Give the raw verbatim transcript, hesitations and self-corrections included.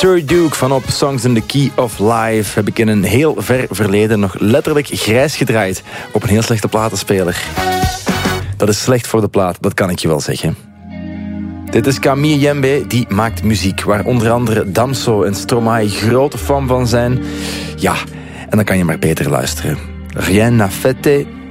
Sir Duke van op Songs in the Key of Life heb ik in een heel ver verleden nog letterlijk grijs gedraaid op een heel slechte platenspeler. Dat is slecht voor de plaat, dat kan ik je wel zeggen. Dit is Camille Jembe, die maakt muziek, waar onder andere Damso en Stromae grote fan van zijn. Ja, en dan kan je maar beter luisteren. Rien n'a fêté